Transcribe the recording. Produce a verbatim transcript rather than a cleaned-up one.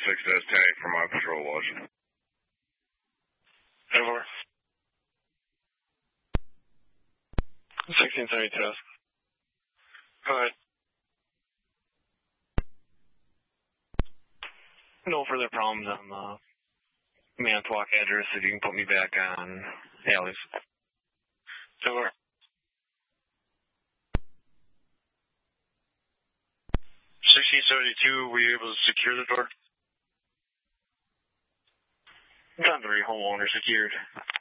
six S tag for my patrol watch. Over. sixteen seventy-two. Go ahead. No further problems on the Manitowoc address if you can put me back on Alley's. Over. sixteen seventy-two, were you able to secure the door? ten three, homeowner secured.